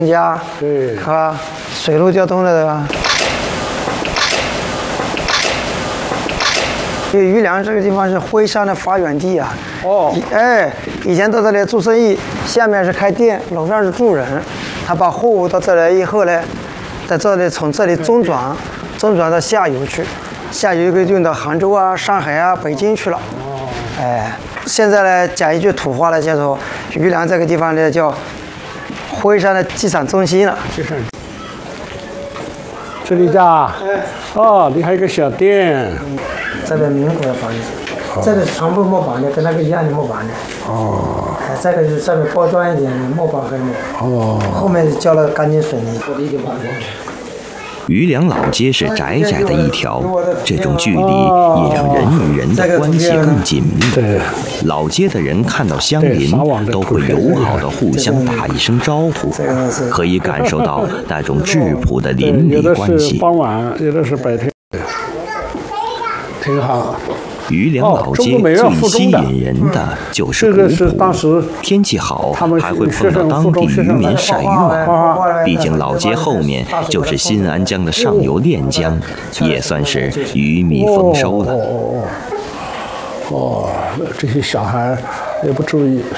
家， 对， 是吧？水陆交通的，对吧？余梁这个地方是徽商的发源地啊。 哦， 以前到这里做生意，下面是开店，楼上是住人。他把货物到这来以后呢，在这里从这里中转到下游去，下游就运到杭州啊、上海啊、北京去了。现在呢，讲一句土话呢，叫做余梁这个地方呢叫徽商的集散中心了。 这里家，哦，你还有个小店。 这个民国的房子，这个全部木板的，跟那个一样的木板的。 哦。 这个是上面包装一点的木板黑木。 哦。 后面浇了干净水泥。 余梁老街是窄窄的一条，这种距离也让人与人的关系更紧密。老街的人看到相邻都会友好的互相打一声招呼，可以感受到那种质朴的邻里关系。 有的是傍晚，有的是白天，挺好。 余梁老街最吸引人的就是古朴，天气好还会碰到当地渔民晒月。毕竟老街后面就是新安江的上游练江，也算是鱼米丰收了。 这些小孩也不注意。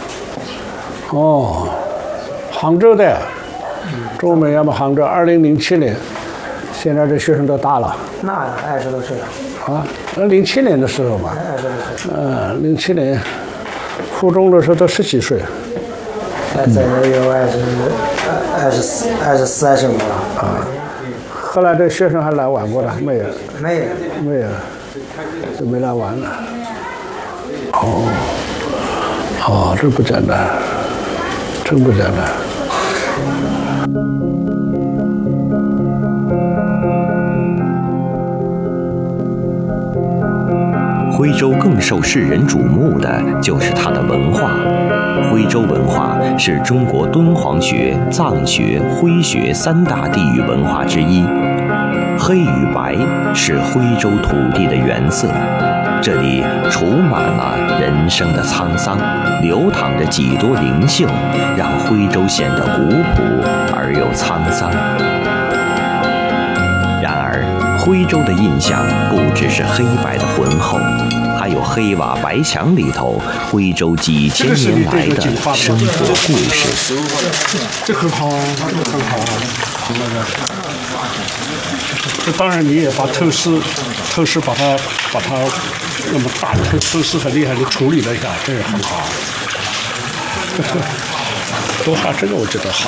杭州的，中美要么杭州，2007年，现在这学生都大了。 那20多岁了。 07年的时候吧，07年，附中的时候都10几岁。 这也有24、25了。 后来这学生还来玩过的，没有，就没来玩了。这不简单，真不简单。 徽州更受世人瞩目的就是它的文化。徽州文化是中国敦煌学、藏学、徽学3大地域文化之一。黑与白是徽州土地的原色，这里储满了人生的沧桑，流淌着几多灵秀，让徽州显得古朴而又沧桑。然而，徽州的印象不只是黑白的浑厚，还有黑瓦白墙里头徽州几千年来的生活故事。 这很好，这个很好。这当然你也把透视把它那么大的透视很厉害的处理了一下，这也很好。多画这个我觉得好。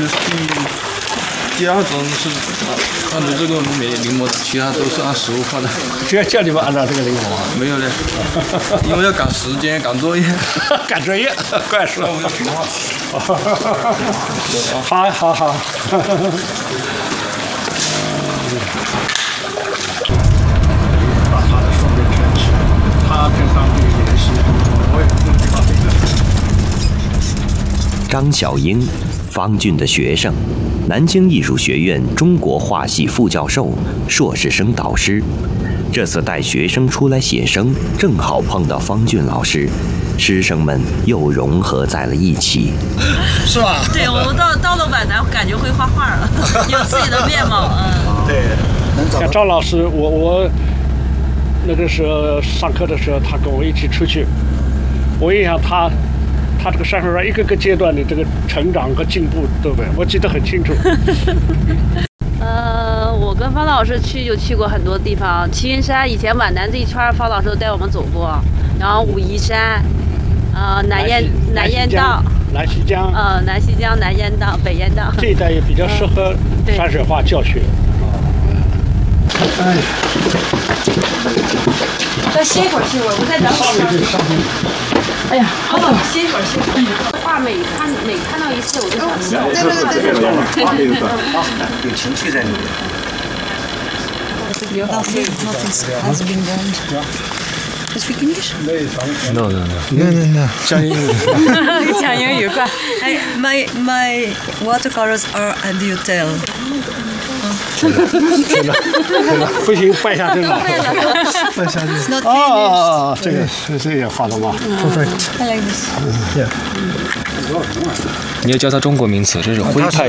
第2种是按照这个临摹，其他都是按实物画的。 就要叫你们按照这个临摹啊？ 没有嘞，因为要赶时间、赶作业。 赶作业，怪事。 我们要平画。 好。把他的双面圈起来，他跟当地联系，我也不知道这个。 张小英，方俊的学生，南京艺术学院中国画系副教授、硕士生导师。这次带学生出来写生，正好碰到方俊老师，师生们又融合在了一起。 是吧？ 对，我到了皖南，感觉会画画了，有自己的面貌。 对， 像赵老师，我那个时候上课的时候，他跟我一起出去，我印象他这个山上一个个阶段的这个成长和进步，对不对？我记得很清楚。 我跟方老师去过很多地方，齐云山以前皖南这一圈，方老师都带我们走过，然后武夷山，南烟道、 南溪江， 南溪江、南烟道、北烟道， 这一带也比较适合山水画教学。 再歇一会儿，我再等会儿。哎呀，好了，歇一会儿。画每看到一次，我就想笑。 有情绪在里面。 Nothing has been done. You speak English? No. 讲英语。 讲英语快。 My watercolors are at the hotel. 不行，拜下真了。 拜下去。 哦，这个也画的吗 Perfect. I like this. Yeah. 你要教他中国名词，这是徽派。